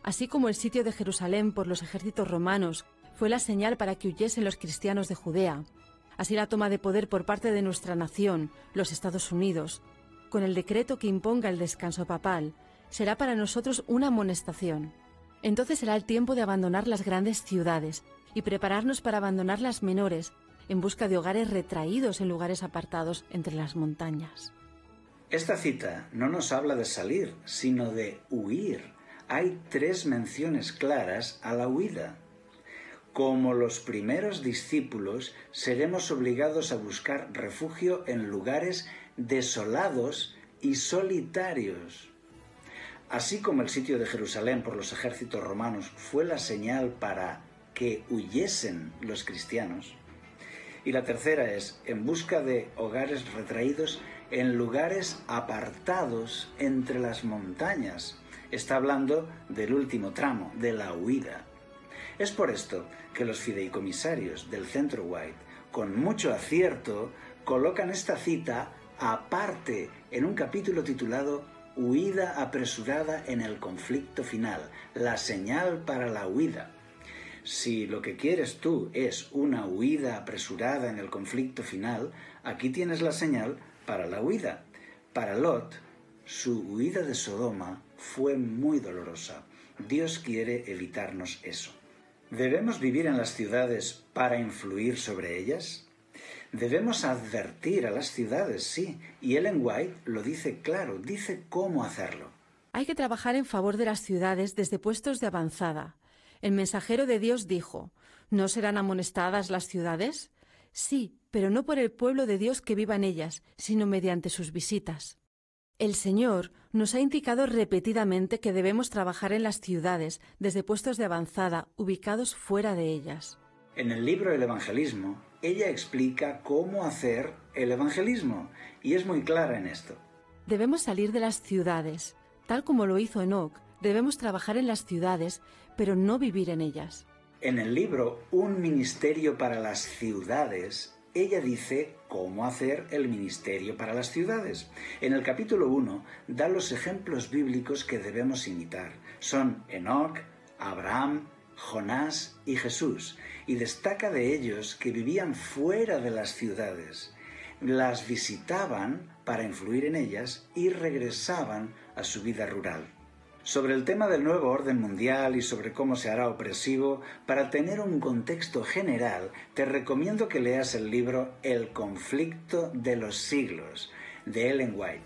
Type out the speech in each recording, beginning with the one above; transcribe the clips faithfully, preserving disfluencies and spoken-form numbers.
Así como el sitio de Jerusalén por los ejércitos romanos fue la señal para que huyesen los cristianos de Judea, así la toma de poder por parte de nuestra nación, los Estados Unidos, con el decreto que imponga el descanso papal, será para nosotros una amonestación. Entonces será el tiempo de abandonar las grandes ciudades y prepararnos para abandonar las menores, en busca de hogares retraídos en lugares apartados entre las montañas. Esta cita no nos habla de salir, sino de huir. Hay tres menciones claras a la huida. Como los primeros discípulos, seremos obligados a buscar refugio en lugares desolados y solitarios. Así como el sitio de Jerusalén por los ejércitos romanos fue la señal para que huyesen los cristianos. Y la tercera es, en busca de hogares retraídos en lugares apartados entre las montañas. Está hablando del último tramo, de la huida. Es por esto que los fideicomisarios del Centro White, con mucho acierto, colocan esta cita aparte en un capítulo titulado Huida apresurada en el conflicto final, la señal para la huida. Si lo que quieres tú es una huida apresurada en el conflicto final, aquí tienes la señal para la huida. Para Lot, su huida de Sodoma fue muy dolorosa. Dios quiere evitarnos eso. ¿Debemos vivir en las ciudades para influir sobre ellas? Debemos advertir a las ciudades, sí, y Ellen White lo dice claro, dice cómo hacerlo. Hay que trabajar en favor de las ciudades desde puestos de avanzada. El mensajero de Dios dijo, ¿no serán amonestadas las ciudades? Sí, pero no por el pueblo de Dios que viva en ellas, sino mediante sus visitas. El Señor nos ha indicado repetidamente que debemos trabajar en las ciudades desde puestos de avanzada, ubicados fuera de ellas. En el libro El Evangelismo, ella explica cómo hacer el evangelismo, y es muy clara en esto. Debemos salir de las ciudades. Tal como lo hizo Enoc, debemos trabajar en las ciudades, pero no vivir en ellas. En el libro Un ministerio para las ciudades, ella dice cómo hacer el ministerio para las ciudades. En el capítulo uno da los ejemplos bíblicos que debemos imitar. Son Enoc, Abraham, Jonás y Jesús, y destaca de ellos que vivían fuera de las ciudades. Las visitaban para influir en ellas y regresaban a su vida rural. Sobre el tema del nuevo orden mundial y sobre cómo se hará opresivo, para tener un contexto general, te recomiendo que leas el libro El conflicto de los siglos, de Ellen White.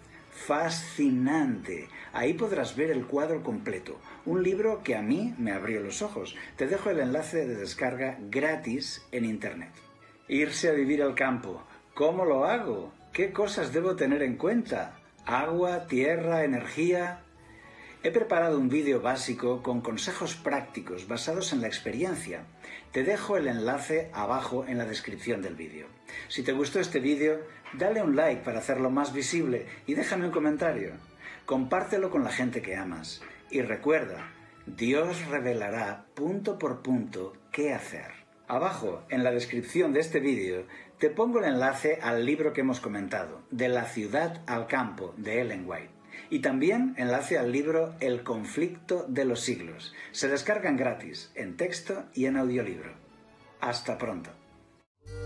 Fascinante. Ahí podrás ver el cuadro completo. Un libro que a mí me abrió los ojos. Te dejo el enlace de descarga gratis en internet. Irse a vivir al campo. ¿Cómo lo hago? ¿Qué cosas debo tener en cuenta? ¿Agua, tierra, energía? He preparado un vídeo básico con consejos prácticos basados en la experiencia. Te dejo el enlace abajo en la descripción del vídeo. Si te gustó este vídeo, dale un like para hacerlo más visible y déjame un comentario. Compártelo con la gente que amas. Y recuerda, Dios revelará punto por punto qué hacer. Abajo, en la descripción de este vídeo, te pongo el enlace al libro que hemos comentado, De la ciudad al campo, de Ellen White. Y también enlace al libro El conflicto de los siglos. Se descargan gratis, en texto y en audiolibro. Hasta pronto.